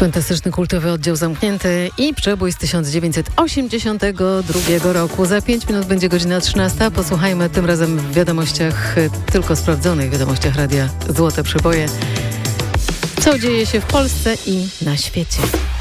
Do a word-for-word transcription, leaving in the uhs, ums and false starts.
Fantastyczny kultowy oddział zamknięty i przebój z tysiąc dziewięćset osiemdziesiątego drugiego roku. Za pięć minut będzie godzina trzynasta. Posłuchajmy tym razem w wiadomościach, tylko sprawdzonych wiadomościach Radia Złote Przeboje, co dzieje się w Polsce i na świecie.